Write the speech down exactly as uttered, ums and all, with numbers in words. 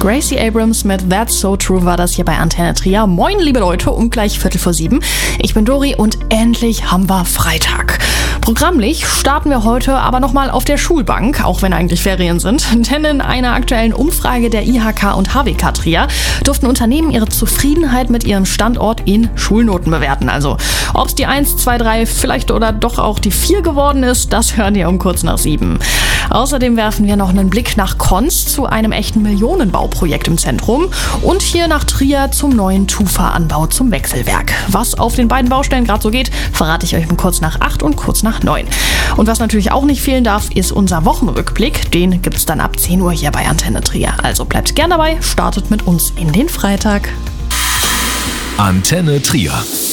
Gracie Abrams mit That's So True war das hier bei Antenne Trier. Moin, liebe Leute, um gleich Viertel vor sieben. Ich bin Dori und endlich haben wir Freitag. Programmlich starten wir heute aber nochmal auf der Schulbank, auch wenn eigentlich Ferien sind. Denn in einer aktuellen Umfrage der I H K und H W K Trier durften Unternehmen ihre Zufriedenheit mit ihrem Standort in Schulnoten bewerten. Also ob es die eins, zwei, drei, vielleicht oder doch auch die vier geworden ist, das hören wir um kurz nach sieben. Außerdem werfen wir noch einen Blick nach Konz zu einem echten Millionenbauprojekt im Zentrum und hier nach Trier zum neuen Tufa-Anbau zum Wechselwerk. Was auf den beiden Baustellen gerade so geht, verrate ich euch um kurz nach acht und kurz nach neun. Und was natürlich auch nicht fehlen darf, ist unser Wochenrückblick. Den gibt's dann ab zehn Uhr hier bei Antenne Trier. Also bleibt gern dabei, startet mit uns in den Freitag. Antenne Trier.